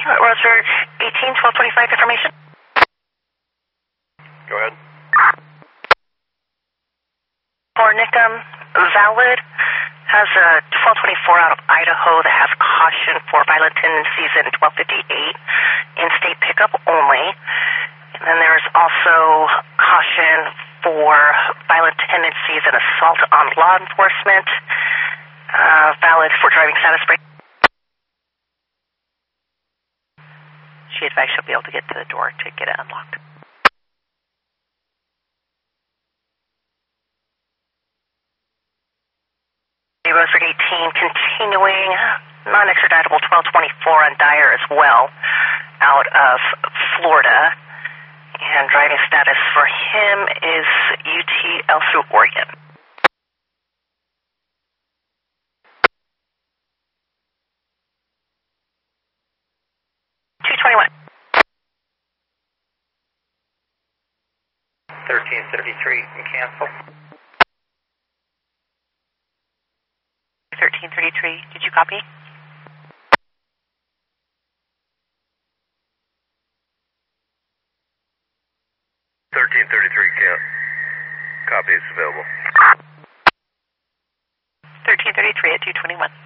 Roger 18-1225 information. Go ahead. For Nickum, valid has a 1224 out of Idaho that has caution for violent tendencies in 1258 in-state pickup only. And then there's also caution for violent tendencies and assault on law enforcement, valid for driving status break. She advised she'll be able to get to the door to get it unlocked. Roseburg 18, continuing, non-extraditable 1224 on Dyer as well, out of Florida. And driving status for him is UTL through Oregon. $221. 1333, and cancel. 1333, did you copy? Copy is available. 1333 at 221.